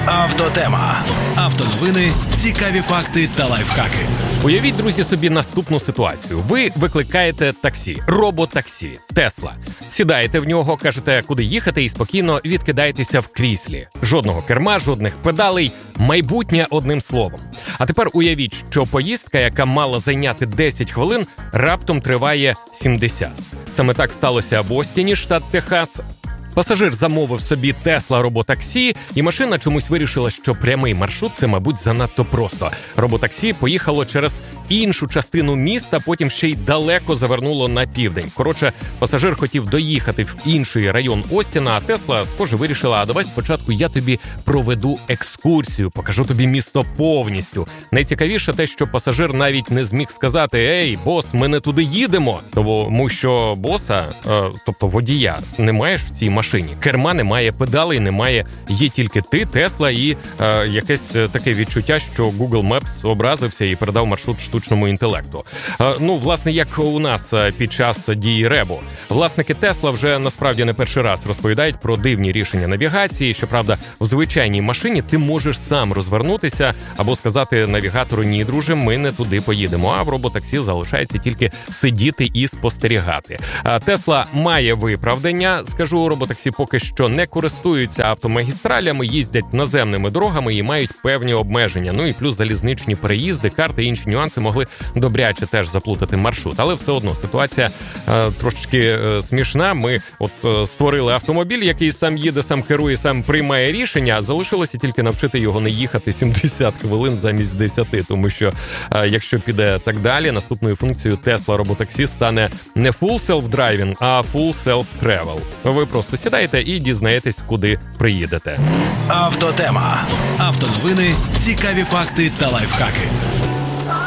Автотема. Автоновини, цікаві факти та лайфхаки. Уявіть, друзі, собі наступну ситуацію. Ви викликаєте таксі, роботаксі, Тесла. Сідаєте в нього, кажете, куди їхати і спокійно відкидаєтеся в кріслі. Жодного керма, жодних педалей, майбутнє одним словом. А тепер уявіть, що поїздка, яка мала зайняти 10 хвилин, раптом триває 70. Саме так сталося в Остіні, штат Техас. Пасажир замовив собі Тесла роботаксі, і машина чомусь вирішила, що прямий маршрут – це, мабуть, занадто просто. Роботаксі поїхало через іншу частину міста, потім ще й далеко завернуло на південь. Коротше, пасажир хотів доїхати в інший район Остіна, а Тесла, схоже, вирішила, а давай спочатку я тобі проведу екскурсію, покажу тобі місто повністю. Найцікавіше те, що пасажир навіть не зміг сказати: «Ей, бос, ми не туди їдемо», тому що боса, тобто водія, немає ж в цій машині. Керма немає, педалей немає, є тільки ти, Тесла і якесь таке відчуття, що Google Maps образився і передав маршрут штучному інтелекту. Власне, як у нас під час дії Ребо. Власники Тесла вже насправді не перший раз розповідають про дивні рішення навігації. Щоправда, в звичайній машині ти можеш сам розвернутися або сказати навігатору: «Ні, друже, ми не туди поїдемо», а в роботаксі залишається тільки сидіти і спостерігати. Тесла має виправдання, скажу, роботаксі поки що не користуються автомагістралями, їздять наземними дорогами і мають певні обмеження. І плюс залізничні переїзди, карти і інші нюанси могли добряче теж заплутати маршрут. Але все одно ситуація трошечки смішна. Ми створили автомобіль, який сам їде, сам керує, сам приймає рішення. Залишилося тільки навчити його не їхати 70 хвилин замість 10. Тому що, якщо піде так далі, наступною функцією Tesla роботаксі стане не full self-driving, а full self-travel. Ви просто сідаєте і дізнаєтесь, куди приїдете. Автотема. Автоновини, цікаві факти та лайфхаки.